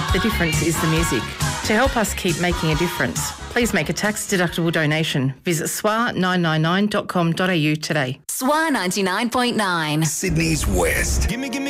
the difference is the music. To help us keep making a difference, please make a tax-deductible donation. Visit swa999.com.au today. SWA 99.9. Sydney's West. Gimme